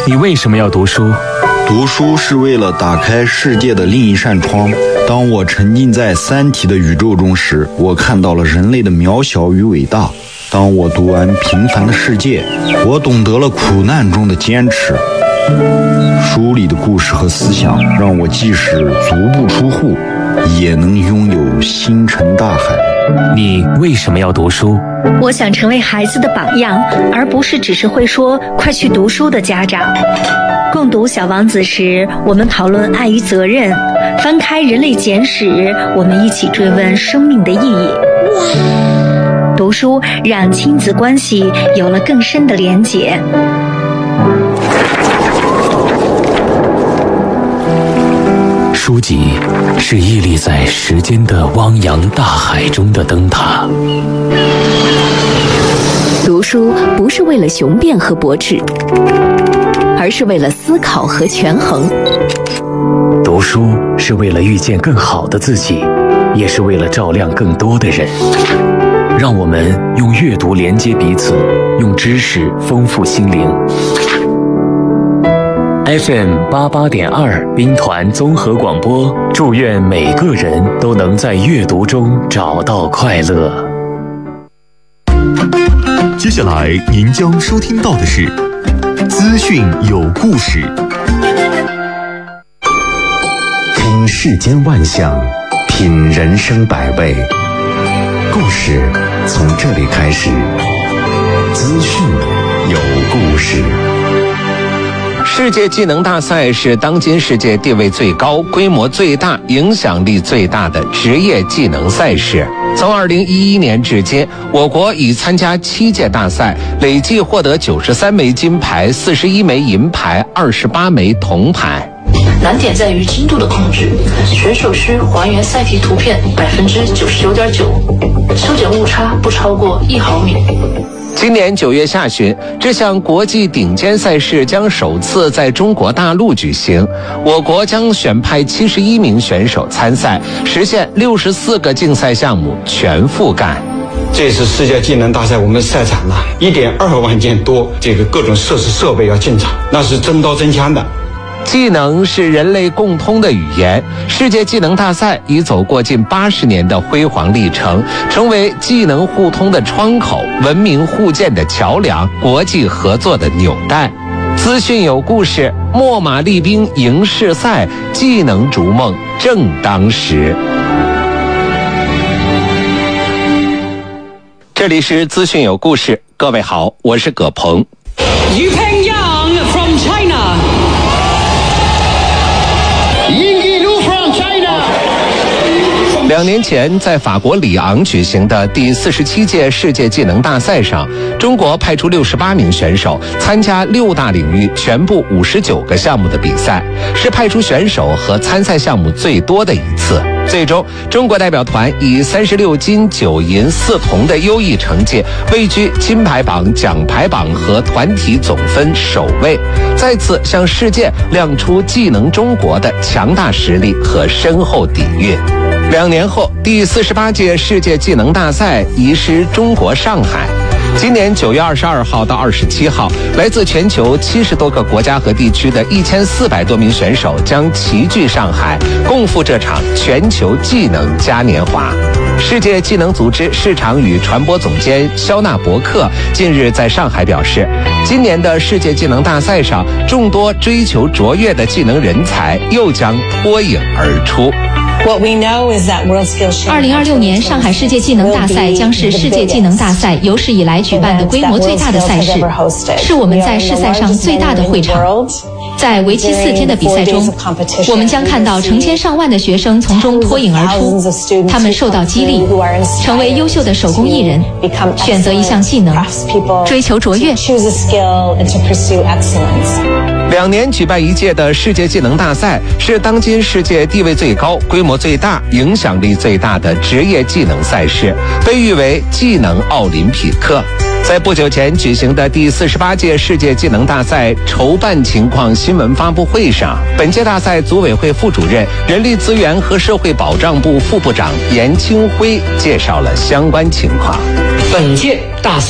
你为什么要读书？ 读书是为了打开世界的另一扇窗。当我沉浸在三体的宇宙中时，我看到了人类的渺小与伟大。当我读完《平凡的世界》，我懂得了苦难中的坚持。书里的故事和思想让我即使足不出户，也能拥有星辰大海。 你为什么要读书？ 我想成为孩子的榜样，而不是只是会说快去读书的家长。共读《小王子》时，我们讨论爱与责任；翻开《人类简史》，我们一起追问生命的意义。读书让亲子关系有了更深的连结。 书籍是屹立在时间的汪洋大海中的灯塔。 读书不是为了雄辩和驳斥，而是为了思考和权衡。 读书是为了遇见更好的自己，也是为了照亮更多的人。让我们用阅读连接彼此，用知识丰富心灵。FM 88.2兵团综合广播，祝愿每个人都能在阅读中找到快乐。 接下来您将收听到的是资讯有故事。 听世间万象，品人生百味，故事从这里开始。资讯有故事。 世界技能大赛是当今世界地位最高、规模最大、影响力最大的职业技能赛事。从2011年至今，我国已参加7届大赛，累计获得93枚金牌、41枚银牌、28枚铜牌。 难点在于精度的控制，选手需还原赛题图片99.9%，修剪误差不超过1毫米。 今年9月下旬，这项国际顶尖赛事将首次在中国大陆举行。我国将选派71名选手参赛，实现64个竞赛项目全覆盖。 这次世界技能大赛，我们赛场1.2万件多，各种设施设备要进场，那是真刀真枪的。 技能是人类共通的语言，世界技能大赛已走过近80年的辉煌历程，成为技能互通的窗口、文明互鉴的桥梁、国际合作的纽带。资讯有故事，秣马厉兵迎世赛，技能逐梦正当时。这里是资讯有故事，各位好，我是葛鹏。 Yupeng Yang from China。 2年前，在法国里昂举行的第47届世界技能大赛上，中国派出68名选手参加6大领域全部59个项目的比赛，是派出选手和参赛项目最多的一次。最终，中国代表团以36金9银4铜的优异成绩，位居金牌榜、奖牌榜和团体总分首位，再次向世界亮出技能中国的强大实力和深厚底蕴。2年后，第48届世界技能大赛移师中国上海。今年9月22号到27号，来自全球70多个国家和地区的1400多名选手将齐聚上海，共赴这场全球技能嘉年华。世界技能组织市场与传播总监肖纳伯克近日在上海表示，今年的世界技能大赛上，众多追求卓越的技能人才又将脱颖而出。 2026年上海世界技能大赛将是世界技能大赛有史以来举办的规模最大的赛事，是我们在世赛上最大的会场。在为期4天的比赛中，我们将看到成千上万的学生从中脱颖而出，他们受到激励，成为优秀的手工艺人，选择一项技能，追求卓越。 2年举办1届的世界技能大赛，是当今世界地位最高、规模最大、影响力最大的职业技能赛事，被誉为技能奥林匹克。在不久前举行的第48届世界技能大赛筹办情况新闻发布会上，本届大赛组委会副主任、人力资源和社会保障部副部长严清辉介绍了相关情况。 本届大赛